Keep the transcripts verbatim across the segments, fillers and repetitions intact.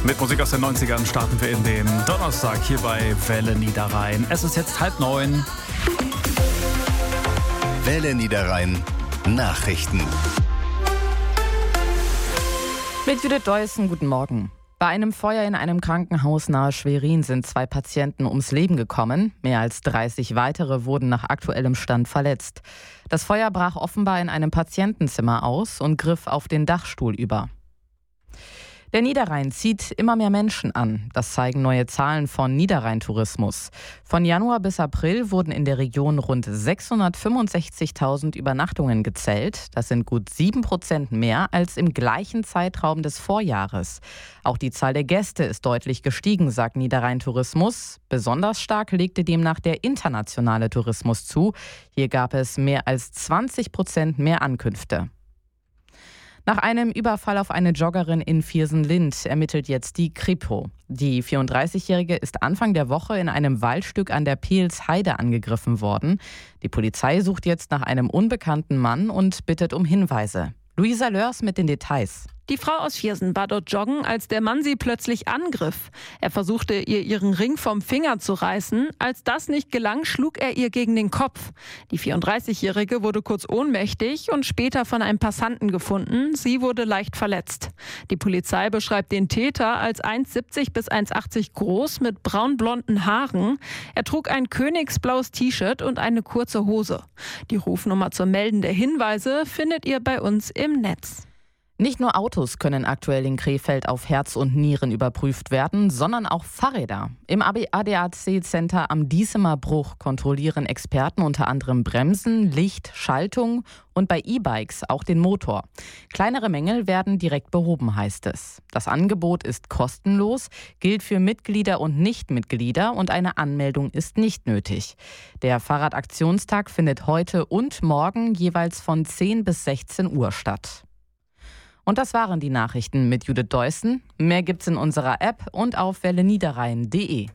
Mit Musik aus den neunzigern starten wir in den Donnerstag hier bei Welle Niederrhein. Es ist jetzt halb neun. Welle Niederrhein Nachrichten. Mit Judith Deussen, guten Morgen. Bei einem Feuer in einem Krankenhaus nahe Schwerin sind zwei Patienten ums Leben gekommen. Mehr als dreißig weitere wurden nach aktuellem Stand verletzt. Das Feuer brach offenbar in einem Patientenzimmer aus und griff auf den Dachstuhl über. Der Niederrhein zieht immer mehr Menschen an. Das zeigen neue Zahlen von Niederrhein Tourismus. Von Januar bis April wurden in der Region rund sechshundertfünfundsechzigtausend Übernachtungen gezählt. Das sind gut sieben Prozent mehr als im gleichen Zeitraum des Vorjahres. Auch die Zahl der Gäste ist deutlich gestiegen, sagt Niederrhein Tourismus. Besonders stark legte demnach der internationale Tourismus zu. Hier gab es mehr als zwanzig Prozent mehr Ankünfte. Nach einem Überfall auf eine Joggerin in Viersen-Lind ermittelt jetzt die Kripo. Die vierunddreißigjährige ist Anfang der Woche in einem Waldstück an der Peelsheide angegriffen worden. Die Polizei sucht jetzt nach einem unbekannten Mann und bittet um Hinweise. Luisa Lörs mit den Details. Die Frau aus Viersen war dort joggen, als der Mann sie plötzlich angriff. Er versuchte, ihr ihren Ring vom Finger zu reißen. Als das nicht gelang, schlug er ihr gegen den Kopf. Die vierunddreißigjährige wurde kurz ohnmächtig und später von einem Passanten gefunden. Sie wurde leicht verletzt. Die Polizei beschreibt den Täter als eins Komma siebzig bis eins Komma achtzig groß mit braunblonden Haaren. Er trug ein königsblaues T-Shirt und eine kurze Hose. Die Rufnummer zum Melden der Hinweise findet ihr bei uns im Netz. Nicht nur Autos können aktuell in Krefeld auf Herz und Nieren überprüft werden, sondern auch Fahrräder. Im A D A C-Center am Diesemer Bruch kontrollieren Experten unter anderem Bremsen, Licht, Schaltung und bei E-Bikes auch den Motor. Kleinere Mängel werden direkt behoben, heißt es. Das Angebot ist kostenlos, gilt für Mitglieder und Nichtmitglieder und eine Anmeldung ist nicht nötig. Der Fahrradaktionstag findet heute und morgen jeweils von zehn bis sechzehn Uhr statt. Und das waren die Nachrichten mit Judith Deussen. Mehr gibt's in unserer App und auf welle niederrhein punkt de.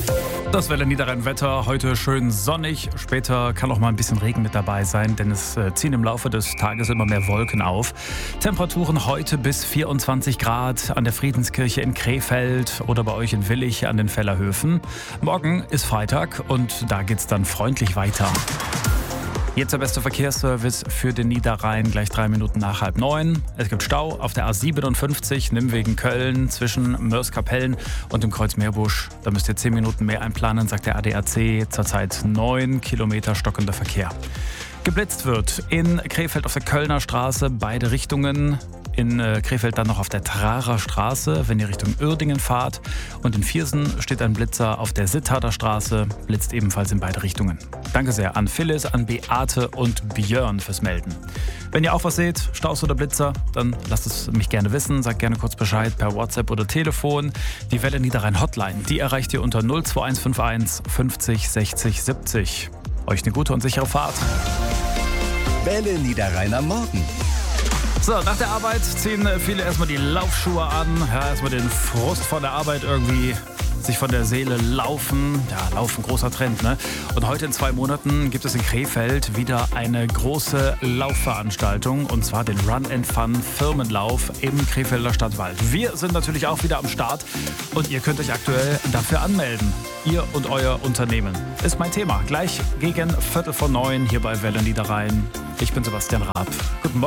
Das Welle Niederrhein Wetter, heute schön sonnig. Später kann auch mal ein bisschen Regen mit dabei sein, denn es ziehen im Laufe des Tages immer mehr Wolken auf. Temperaturen heute bis vierundzwanzig Grad an der Friedenskirche in Krefeld oder bei euch in Willich an den Vellerhöfen. Morgen ist Freitag und da geht's dann freundlich weiter. Jetzt der beste Verkehrsservice für den Niederrhein, gleich drei Minuten nach halb neun. Es gibt Stau auf der A siebenundfünfzig, Nimwegen Köln, zwischen Mörs-Kapellen und dem Kreuz Meerbusch. Da müsst ihr zehn Minuten mehr einplanen, sagt der A D A C. Zurzeit neun Kilometer stockender Verkehr. Geblitzt wird in Krefeld auf der Kölner Straße, beide Richtungen. In Krefeld dann noch auf der Trarer Straße, wenn ihr Richtung Uerdingen fahrt. Und in Viersen steht ein Blitzer auf der Sittharder Straße, blitzt ebenfalls in beide Richtungen. Danke sehr an Phyllis, an Beate und Björn fürs Melden. Wenn ihr auch was seht, Staus oder Blitzer, dann lasst es mich gerne wissen. Sagt gerne kurz Bescheid per WhatsApp oder Telefon. Die Welle Niederrhein Hotline, die erreicht ihr unter null zwei eins fünf eins fünfzig sechzig siebzig. Euch eine gute und sichere Fahrt. Welle Niederrhein am Morgen. So, nach der Arbeit ziehen viele erstmal die Laufschuhe an. Ja, erstmal den Frust von der Arbeit irgendwie sich von der Seele laufen. Ja, Laufen, großer Trend, ne? Und heute in zwei Monaten gibt es in Krefeld wieder eine große Laufveranstaltung. Und zwar den Run and Fun Firmenlauf im Krefelder Stadtwald. Wir sind natürlich auch wieder am Start. Und ihr könnt euch aktuell dafür anmelden. Ihr und euer Unternehmen. Ist mein Thema. Gleich gegen Viertel vor neun hier bei Welle Niederrhein. Ich bin Sebastian Raab. Guten Morgen.